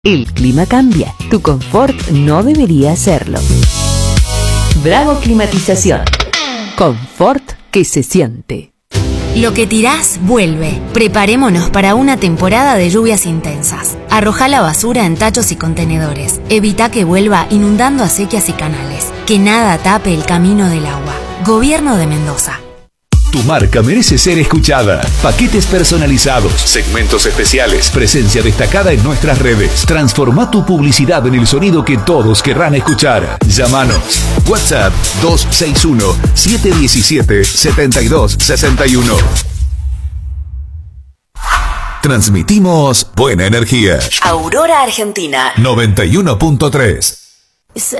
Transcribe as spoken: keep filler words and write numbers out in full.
El clima cambia, tu confort no debería hacerlo. Bravo Climatización. Confort que se siente. Lo que tirás, vuelve. Preparémonos para una temporada de lluvias intensas. Arrojá la basura en tachos y contenedores. Evita que vuelva inundando acequias y canales. Que nada tape el camino del agua. Gobierno de Mendoza. Tu marca merece ser escuchada. Paquetes personalizados, segmentos especiales, presencia destacada en nuestras redes. Transforma tu publicidad en el sonido que todos querrán escuchar. Llámanos. WhatsApp dos seis uno, siete uno siete, siete dos seis uno. Transmitimos buena energía. Aurora Argentina noventa y uno punto tres.